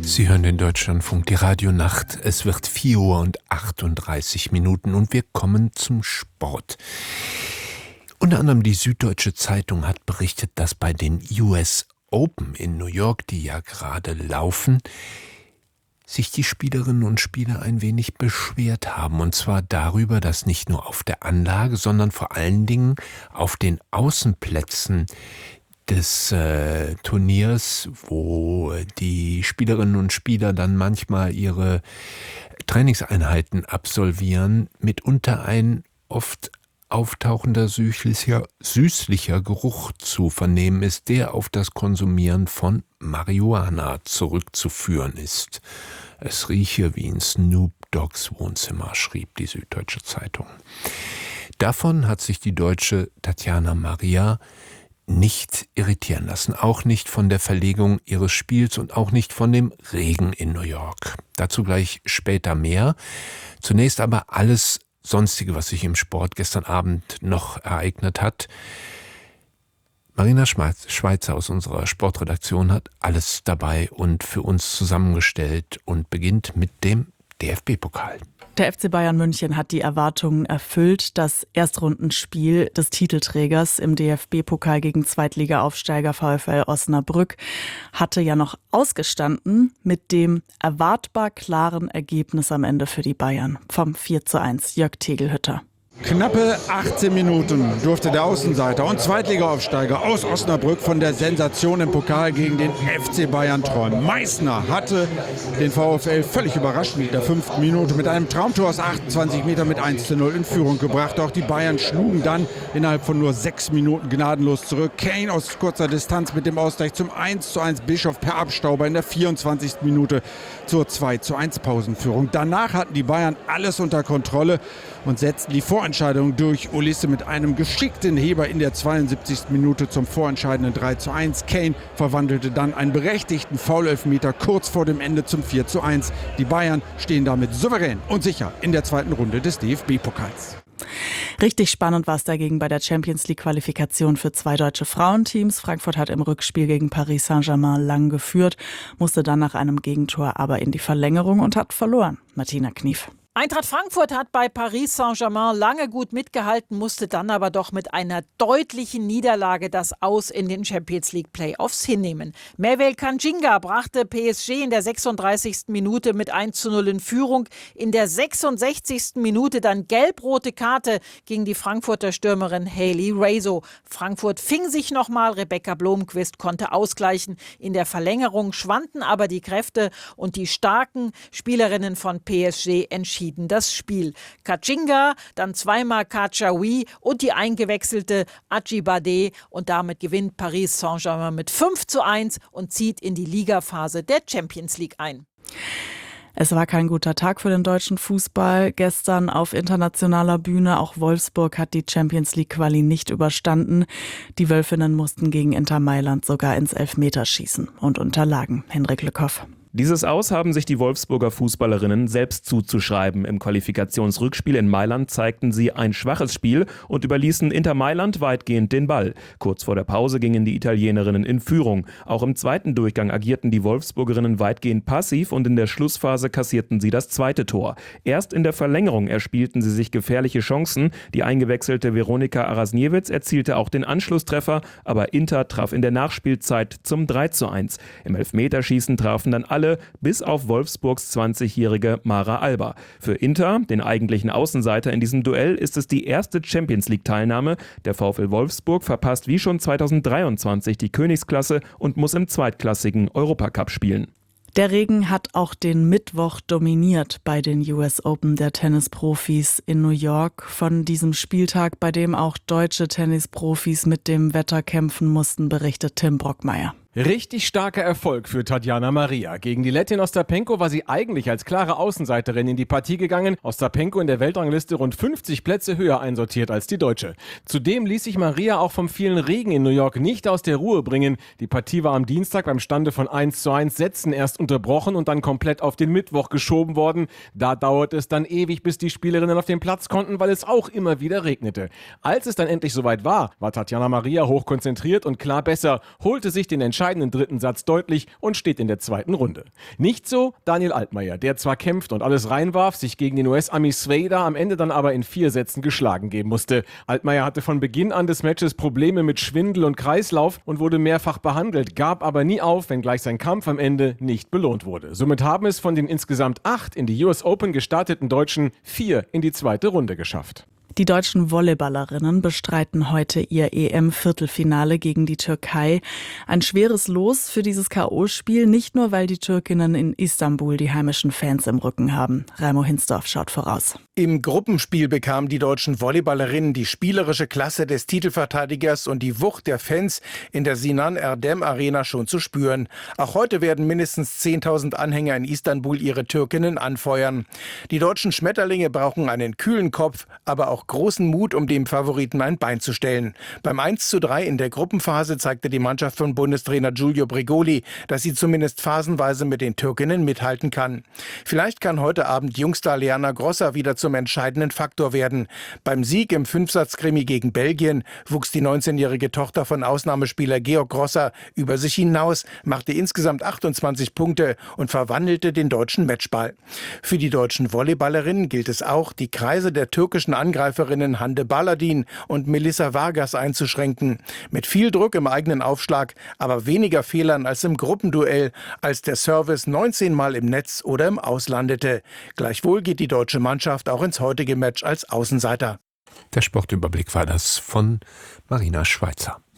Sie hören den Deutschlandfunk, die Radionacht. Es wird 4:38 und wir kommen zum Sport. Unter anderem die Süddeutsche Zeitung hat berichtet, dass bei den US Open in New York, die ja gerade laufen, sich die Spielerinnen und Spieler ein wenig beschwert haben. Und zwar darüber, dass nicht nur auf der Anlage, sondern vor allen Dingen auf den Außenplätzen des Turniers, wo die Spielerinnen und Spieler dann manchmal ihre Trainingseinheiten absolvieren, mitunter ein oft auftauchender süßlicher Geruch zu vernehmen ist, der auf das Konsumieren von Marihuana zurückzuführen ist. Es rieche wie in Snoop Dogs Wohnzimmer, schrieb die Süddeutsche Zeitung. Davon hat sich die Deutsche Tatjana Maria nicht irritieren lassen, auch nicht von der Verlegung ihres Spiels und auch nicht von dem Regen in New York. Dazu gleich später mehr. Zunächst aber alles Sonstige, was sich im Sport gestern Abend noch ereignet hat. Marina Schweizer aus unserer Sportredaktion hat alles dabei und für uns zusammengestellt und beginnt mit dem DFB-Pokal. Der FC Bayern München hat die Erwartungen erfüllt. Das Erstrundenspiel des Titelträgers im DFB-Pokal gegen Zweitliga-Aufsteiger VfL Osnabrück hatte ja noch ausgestanden mit dem erwartbar klaren Ergebnis am Ende für die Bayern vom 4:1. Jörg Tegelhütter. Knappe 18 Minuten durfte der Außenseiter und Zweitliga-Aufsteiger aus Osnabrück von der Sensation im Pokal gegen den FC Bayern träumen. Meißner hatte den VfL völlig überraschend in der 5. Minute mit einem Traumtor aus 28 Metern mit 1:0 in Führung gebracht. Auch die Bayern schlugen dann innerhalb von nur 6 Minuten gnadenlos zurück. Kane aus kurzer Distanz mit dem Ausgleich zum 1:1. Bischof per Abstauber in der 24. Minute zur 2:1 Pausenführung. Danach hatten die Bayern alles unter Kontrolle und setzten die Vorentscheidung durch. Ulisse mit einem geschickten Heber in der 72. Minute zum vorentscheidenden 3:1. Kane verwandelte dann einen berechtigten Foul-Elfmeter kurz vor dem Ende zum 4:1. Die Bayern stehen damit souverän und sicher in der zweiten Runde des DFB-Pokals. Richtig spannend war es dagegen bei der Champions-League-Qualifikation für 2 deutsche Frauenteams. Frankfurt hat im Rückspiel gegen Paris Saint-Germain lang geführt, musste dann nach einem Gegentor aber in die Verlängerung und hat verloren. Martina Knief. Eintracht Frankfurt hat bei Paris Saint-Germain lange gut mitgehalten, musste dann aber doch mit einer deutlichen Niederlage das Aus in den Champions League Playoffs hinnehmen. Mervel Kanjinga brachte PSG in der 36. Minute mit 1:0 in Führung. In der 66. Minute dann gelb-rote Karte gegen die Frankfurter Stürmerin Hayley Raso. Frankfurt fing sich nochmal, Rebecca Blomqvist konnte ausgleichen. In der Verlängerung schwanden aber die Kräfte und die starken Spielerinnen von PSG entschieden das Spiel. Kachinga, dann zweimal Kachaoui und die eingewechselte Ajibade. Und damit gewinnt Paris Saint-Germain mit 5:1 und zieht in die Ligaphase der Champions League ein. Es war kein guter Tag für den deutschen Fußball. Gestern auf internationaler Bühne. Auch Wolfsburg hat die Champions League-Quali nicht überstanden. Die Wölfinnen mussten gegen Inter Mailand sogar ins Elfmeterschießen und unterlagen. Henrik Lückhoff. Dieses Aus haben sich die Wolfsburger Fußballerinnen selbst zuzuschreiben. Im Qualifikationsrückspiel in Mailand zeigten sie ein schwaches Spiel und überließen Inter Mailand weitgehend den Ball. Kurz vor der Pause gingen die Italienerinnen in Führung. Auch im zweiten Durchgang agierten die Wolfsburgerinnen weitgehend passiv und in der Schlussphase kassierten sie das zweite Tor. Erst in der Verlängerung erspielten sie sich gefährliche Chancen. Die eingewechselte Veronika Arasniewicz erzielte auch den Anschlusstreffer, aber Inter traf in der Nachspielzeit zum 3:1. Im Elfmeterschießen trafen dann alle, bis auf Wolfsburgs 20-jährige Mara Alba. Für Inter, den eigentlichen Außenseiter in diesem Duell, ist es die erste Champions-League-Teilnahme. Der VfL Wolfsburg verpasst wie schon 2023 die Königsklasse und muss im zweitklassigen Europacup spielen. Der Regen hat auch den Mittwoch dominiert bei den US Open der Tennisprofis in New York. Von diesem Spieltag, bei dem auch deutsche Tennisprofis mit dem Wetter kämpfen mussten, berichtet Tim Brockmeier. Richtig starker Erfolg für Tatjana Maria. Gegen die Lettin Ostapenko war sie eigentlich als klare Außenseiterin in die Partie gegangen. Ostapenko in der Weltrangliste rund 50 Plätze höher einsortiert als die Deutsche. Zudem ließ sich Maria auch vom vielen Regen in New York nicht aus der Ruhe bringen. Die Partie war am Dienstag beim Stande von 1:1 Sätzen erst unterbrochen und dann komplett auf den Mittwoch geschoben worden. Da dauerte es dann ewig, bis die Spielerinnen auf den Platz konnten, weil es auch immer wieder regnete. Als es dann endlich soweit war, war Tatjana Maria hochkonzentriert und klar besser, holte sich den entscheidenden dritten Satz deutlich und steht in der zweiten Runde. Nicht so Daniel Altmaier, der zwar kämpft und alles reinwarf, sich gegen den US-Ami Svejda am Ende dann aber in 4 Sätzen geschlagen geben musste. Altmaier hatte von Beginn an des Matches Probleme mit Schwindel und Kreislauf und wurde mehrfach behandelt, gab aber nie auf, wenngleich sein Kampf am Ende nicht belohnt wurde. Somit haben es von den insgesamt 8 in die US Open gestarteten Deutschen 4 in die zweite Runde geschafft. Die deutschen Volleyballerinnen bestreiten heute ihr EM-Viertelfinale gegen die Türkei. Ein schweres Los für dieses K.O.-Spiel, nicht nur, weil die Türkinnen in Istanbul die heimischen Fans im Rücken haben. Raimo Hinsdorf schaut voraus. Im Gruppenspiel bekamen die deutschen Volleyballerinnen die spielerische Klasse des Titelverteidigers und die Wucht der Fans in der Sinan Erdem Arena schon zu spüren. Auch heute werden mindestens 10.000 Anhänger in Istanbul ihre Türkinnen anfeuern. Die deutschen Schmetterlinge brauchen einen kühlen Kopf, aber auch großen Mut, um dem Favoriten ein Bein zu stellen. Beim 1:3 in der Gruppenphase zeigte die Mannschaft von Bundestrainer Giulio Brigoli, dass sie zumindest phasenweise mit den Türkinnen mithalten kann. Vielleicht kann heute Abend Jungstar Liana Grossa wieder zum entscheidenden Faktor werden. Beim Sieg im 5-Satz-Krimi gegen Belgien wuchs die 19-jährige Tochter von Ausnahmespieler Georg Grossa über sich hinaus, machte insgesamt 28 Punkte und verwandelte den deutschen Matchball. Für die deutschen Volleyballerinnen gilt es auch, die Kreise der türkischen Angreiferinnen Hande Baladin und Melissa Vargas einzuschränken. Mit viel Druck im eigenen Aufschlag, aber weniger Fehlern als im Gruppenduell, als der Service 19 Mal im Netz oder im Aus landete. Gleichwohl geht die deutsche Mannschaft auch ins heutige Match als Außenseiter. Der Sportüberblick war das von Marina Schweizer.